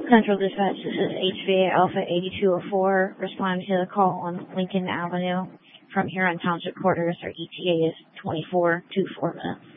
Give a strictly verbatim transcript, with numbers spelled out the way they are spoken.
Central Dispatch, this is H V A Alpha eighty-two oh four, responding to the call on Lincoln Avenue from here on Township Quarters. Our E T A is twenty-four to four minutes.